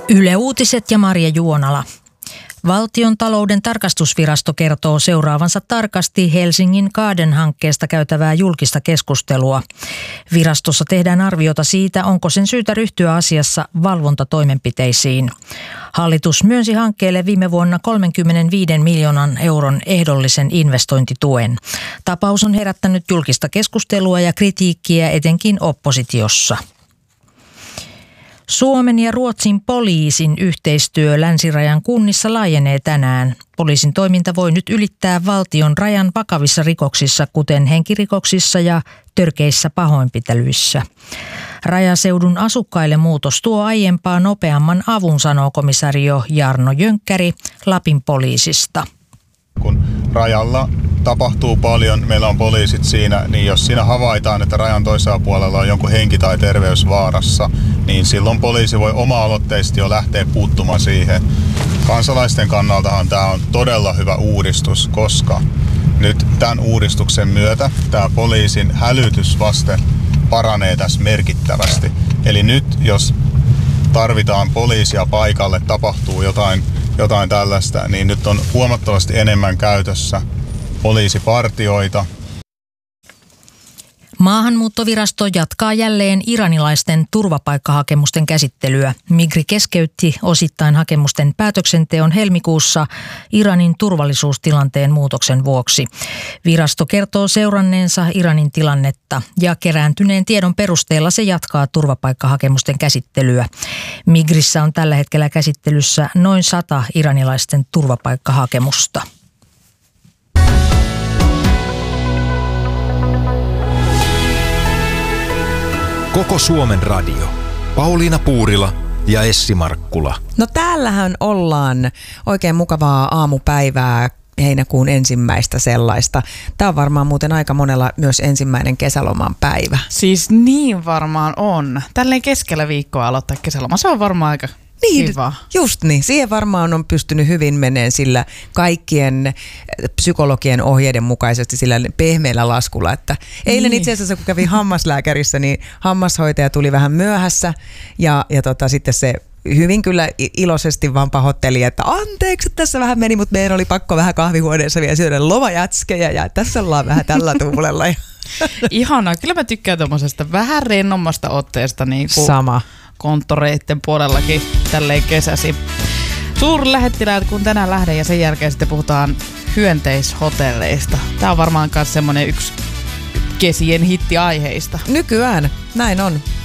Yle Uutiset ja Marja Juonala. Valtion talouden tarkastusvirasto kertoo seuraavansa tarkasti Helsingin Kaaden-hankkeesta käytävää julkista keskustelua. Virastossa tehdään arviota siitä, onko sen syytä ryhtyä asiassa valvontatoimenpiteisiin. Hallitus myönsi hankkeelle viime vuonna 35 miljoonan euron ehdollisen investointituen. Tapaus on herättänyt julkista keskustelua ja kritiikkiä etenkin oppositiossa. Suomen ja Ruotsin poliisin yhteistyö länsirajan kunnissa laajenee tänään. Poliisin toiminta voi nyt ylittää valtion rajan vakavissa rikoksissa, kuten henkirikoksissa ja törkeissä pahoinpitelyissä. Rajaseudun asukkaille muutos tuo aiempaa nopeamman avun, sanoo komisario Jarno Jönkkäri Lapin poliisista. Kun rajalla tapahtuu paljon, meillä on poliisit siinä, niin jos siinä havaitaan, että rajan toisella puolella on jonkun henki tai terveys vaarassa, niin silloin poliisi voi oma-aloitteisesti jo lähteä puuttumaan siihen. Kansalaisten kannaltahan tämä on todella hyvä uudistus, koska nyt tämän uudistuksen myötä tämä poliisin hälytysvaste paranee tässä merkittävästi. Eli nyt jos tarvitaan poliisia paikalle, tapahtuu jotain tällaista, niin nyt on huomattavasti enemmän käytössä poliisipartioita. Maahanmuuttovirasto jatkaa jälleen iranilaisten turvapaikkahakemusten käsittelyä. Migri keskeytti osittain hakemusten päätöksenteon helmikuussa Iranin turvallisuustilanteen muutoksen vuoksi. Virasto kertoo seuranneensa Iranin tilannetta ja kerääntyneen tiedon perusteella se jatkaa turvapaikkahakemusten käsittelyä. Migrissä on tällä hetkellä käsittelyssä noin 100 iranilaisten turvapaikkahakemusta. Koko Suomen radio. Pauliina Puurila ja Essi Markkula. No täällähän ollaan oikein mukavaa aamupäivää, heinäkuun ensimmäistä sellaista. Tämä on varmaan muuten aika monella myös ensimmäinen kesäloman päivä. Siis niin varmaan on. Tälleen keskellä viikkoa aloittaa kesäloma. Se on varmaan aika kiva. Just niin. Siihen varmaan on pystynyt hyvin meneen sillä kaikkien psykologien ohjeiden mukaisesti sillä pehmeällä laskulla. Että eilen itse asiassa, kun kävin hammaslääkärissä, niin hammashoitaja tuli vähän myöhässä ja sitten se hyvin kyllä iloisesti vaan pahoitteli, että anteeksi, että tässä vähän meni, mutta meidän oli pakko vähän kahvihuoneessa vielä syödä lomajätskejä ja tässä ollaan vähän tällä tuulella. Ihanaa. Kyllä mä tykkään tommosesta vähän rennommasta otteesta niin kuin sama konttoreitten puolellakin tälleen kesäsi. Suurlähettiläät, kun tänään lähden ja sen jälkeen sitten puhutaan hyönteishotelleista. Tää on varmaan myös semmonen yksi kesien hittiaiheista. Nykyään, näin on.